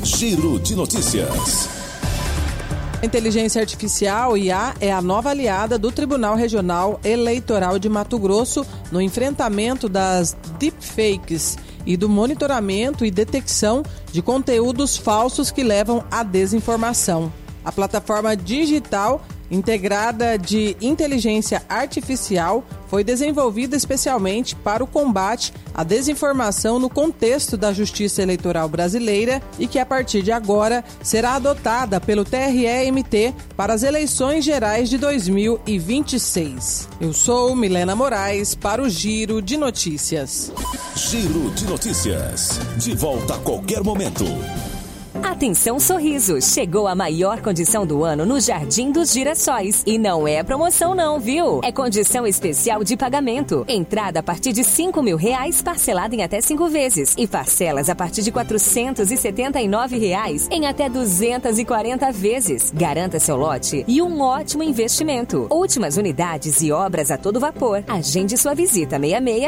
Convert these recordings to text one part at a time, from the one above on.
Giro de Notícias. A inteligência artificial, IA, é a nova aliada do Tribunal Regional Eleitoral de Mato Grosso no enfrentamento das deepfakes e do monitoramento e detecção de conteúdos falsos que levam à desinformação. A plataforma digital integrada de inteligência artificial foi desenvolvida especialmente para o combate à desinformação no contexto da Justiça Eleitoral brasileira e que, a partir de agora, será adotada pelo TRE-MT para as eleições gerais de 2026. Eu sou Milena Moraes para o Giro de Notícias. Giro de Notícias. De volta a qualquer momento. Atenção Sorriso, chegou a maior condição do ano no Jardim dos Girassóis. E não é promoção não, viu? É condição especial de pagamento. Entrada a partir de R$5.000, parcelada em até 5 vezes. E parcelas a partir de R$479 em até 240 vezes. Garanta seu lote e um ótimo investimento. Últimas unidades e obras a todo vapor. Agende sua visita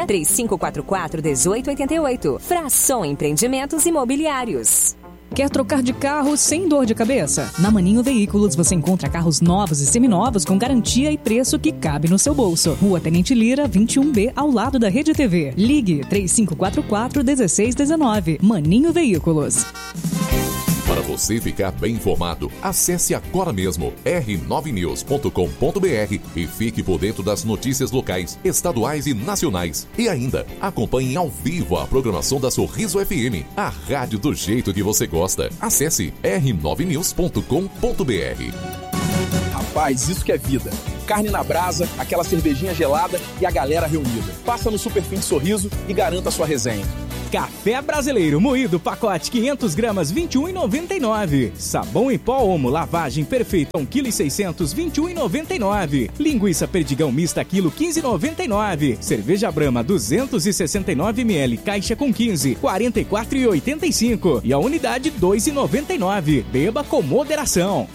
66-3544-1888. Fração Empreendimentos Imobiliários. Quer trocar de carro sem dor de cabeça? Na Maninho Veículos você encontra carros novos e seminovos com garantia e preço que cabe no seu bolso. Rua Tenente Lira, 21B, ao lado da Rede TV. Ligue 3544-1619. Maninho Veículos. Para você ficar bem informado, acesse agora mesmo r9news.com.br e fique por dentro das notícias locais, estaduais e nacionais. E ainda, acompanhe ao vivo a programação da Sorriso FM, a rádio do jeito que você gosta. Acesse r9news.com.br. Rapaz, isso que é vida. Carne na brasa, aquela cervejinha gelada e a galera reunida. Passa no Superfim de Sorriso e garanta a sua resenha. Café brasileiro moído, pacote 500 gramas, R$ 21,99. Sabão em pó Omo, lavagem perfeita, 1,6 kg, R$ 21,99. Linguiça perdigão mista, quilo, R$ 15,99. Cerveja Brahma, 269 ml, caixa com 15, R$ 44,85. E a unidade, R$ 2,99. Beba com moderação.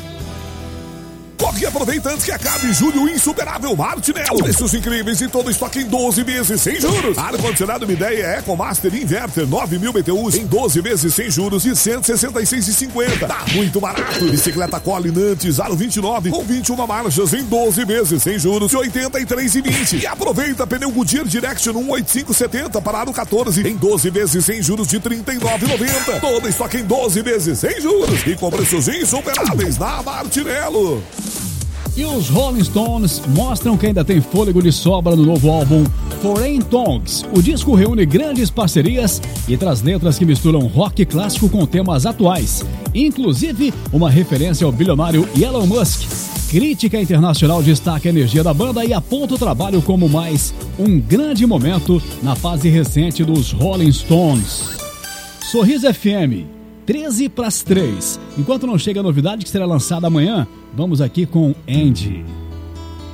Corre e aproveita antes que acabe julho insuperável Martinello. Preços incríveis e todo estoque em 12 meses sem juros. Ar-condicionado Midea EcoMaster Inverter 9.000 BTUs em 12 vezes sem juros de R$ 166,50. Tá muito barato. Bicicleta Collie Nantes Aro 29 com 21 marchas em 12 vezes sem juros de R$ 83,20. E aproveita pneu Goodyear Direction 18570 para Aro 14 em 12 vezes sem juros de R$ 39,90. Todo estoque em 12 vezes sem juros e com preços insuperáveis na Martinello. E os Rolling Stones mostram que ainda tem fôlego de sobra no novo álbum Foreign Tongues. O disco reúne grandes parcerias e traz letras que misturam rock clássico com temas atuais, inclusive uma referência ao bilionário Elon Musk. Crítica internacional destaca a energia da banda e aponta o trabalho como mais um grande momento na fase recente dos Rolling Stones. Sorriso FM 13 para as 3. Enquanto não chega a novidade que será lançada amanhã, vamos aqui com Andy.